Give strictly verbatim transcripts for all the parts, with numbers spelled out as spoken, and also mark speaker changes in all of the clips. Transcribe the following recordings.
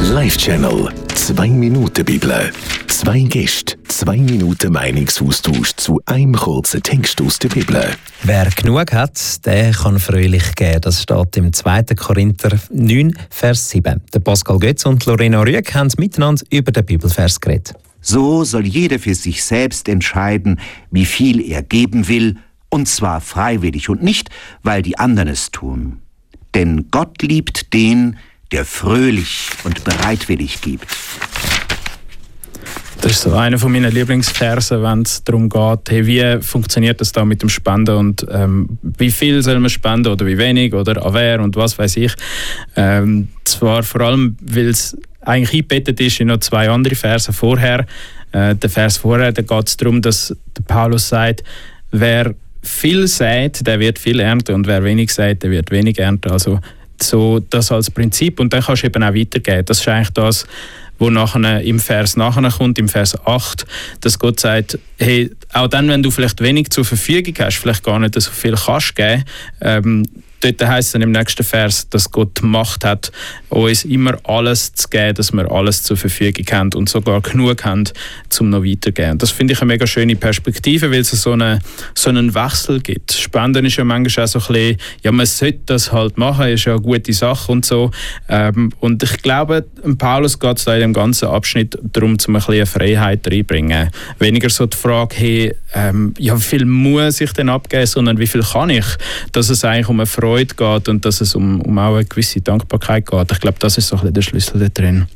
Speaker 1: Live-Channel. Zwei Minuten Bibel. Zwei Gäste, zwei Minuten Meinungsaustausch zu einem kurzen Text aus der Bibel.
Speaker 2: Wer genug hat, der kann fröhlich geben. Das steht im zweiten Korinther neun, Vers sieben. Der Pascal Götz und Lorena Rüegg haben miteinander über den Bibelvers geredet.
Speaker 3: So soll jeder für sich selbst entscheiden, wie viel er geben will, und zwar freiwillig und nicht, weil die anderen es tun. Denn Gott liebt den, der fröhlich und bereitwillig gibt.
Speaker 4: Das ist so einer von meinen Lieblingsversen, wenn es darum geht, hey, wie funktioniert das da mit dem Spenden und ähm, wie viel soll man spenden oder wie wenig oder an wer und was weiß ich. Ähm, zwar vor allem, weil es eigentlich eingebettet ist in noch zwei andere Verse vorher. Äh, der Vers vorher, da geht es darum, dass der Paulus sagt, wer viel sät, der wird viel ernten, und wer wenig sät, der wird wenig ernten. Also so das als Prinzip, und dann kannst du eben auch weitergeben. Das ist eigentlich das, wo nachher im Vers nachher kommt, im Vers acht, dass Gott sagt, hey, auch dann, wenn du vielleicht wenig zur Verfügung hast, vielleicht gar nicht so viel kannst geben, ähm, dort heisst es dann im nächsten Vers, dass Gott die Macht hat, uns immer alles zu geben, dass wir alles zur Verfügung haben und sogar genug haben, um noch weiterzugeben. Das finde ich eine mega schöne Perspektive, weil es so, eine, so einen Wechsel gibt. Spenden ist ja manchmal auch so ein bisschen, ja, man sollte das halt machen, ist ja eine gute Sache und so. Ähm, und ich glaube, Paulus geht es da in dem ganzen Abschnitt darum, um ein bisschen Freiheit reinzubringen. Weniger so die Frage, hey, ähm, ja, wie viel muss ich denn abgeben, sondern wie viel kann ich, dass es eigentlich um eine Freude geht und dass es um, um auch eine gewisse Dankbarkeit geht. Ich glaube, das ist so ein bisschen der Schlüssel da drin.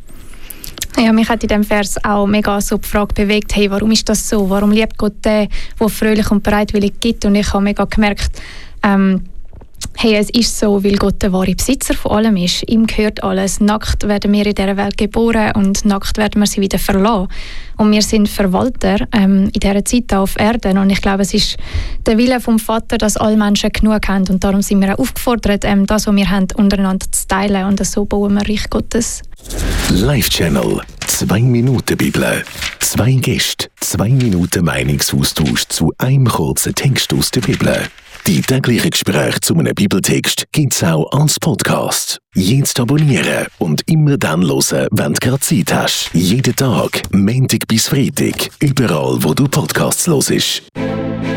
Speaker 5: Ja, mich hat in diesem Vers auch mega so die Frage bewegt, hey, warum ist das so? Warum liebt Gott den, der fröhlich und bereitwillig gibt? Und ich habe mega gemerkt, ähm, hey, es ist so, weil Gott der wahre Besitzer von allem ist. Ihm gehört alles. Nackt werden wir in dieser Welt geboren und nackt werden wir sie wieder verlassen. Und wir sind Verwalter ähm, in dieser Zeit auf Erden. Und ich glaube, es ist der Wille vom Vater, dass alle Menschen genug haben. Und darum sind wir auch aufgefordert, ähm, das, was wir haben, untereinander zu teilen. Und so bauen wir Reich Gottes.
Speaker 1: Live-Channel. Zwei Minuten Bibel. Zwei Gäste, zwei Minuten Meinungsaustausch zu einem kurzen Text aus der Bibel. Die täglichen Gespräche zu einem Bibeltext gibt es auch als Podcast. Jetzt abonnieren und immer dann hören, wenn du gerade Zeit hast. Jeden Tag, Montag bis Freitag, überall, wo du Podcasts hörst.